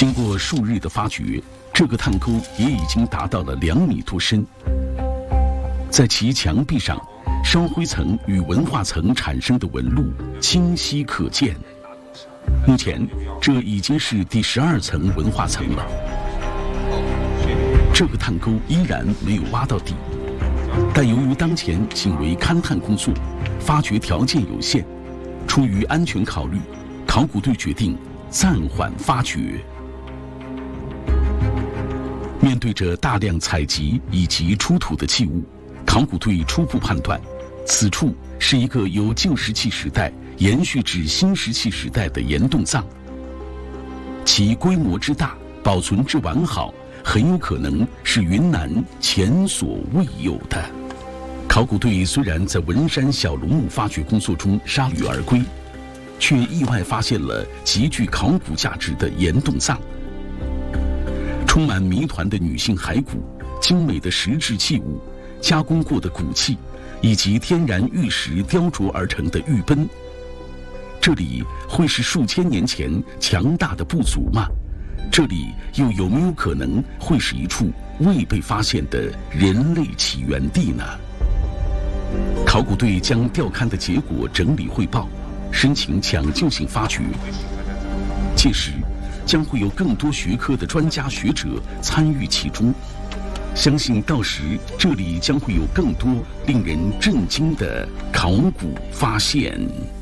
经过数日的发掘，这个探沟也已经达到了2米多深。在其墙壁上，烧灰层与文化层产生的纹路清晰可见。目前，这已经是第12层文化层了。这个探沟依然没有挖到底，但由于当前仅为勘探工作，发掘条件有限，出于安全考虑，考古队决定暂缓发掘。面对着大量采集以及出土的器物，考古队初步判断，此处是一个由旧石器时代延续至新石器时代的岩洞葬，其规模之大，保存之完好，很有可能是云南前所未有的。考古队虽然在文山小龙墓发掘工作中铩羽而归，却意外发现了极具考古价值的岩洞葬。充满谜团的女性骸骨、精美的石质器物、加工过的骨器，以及天然玉石雕琢而成的玉奔，这里会是数千年前强大的部族吗？这里又有没有可能会是一处未被发现的人类起源地呢？考古队将调勘的结果整理汇报，申请抢救性发掘。届时，将会有更多学科的专家学者参与其中，相信到时这里将会有更多令人震惊的考古发现。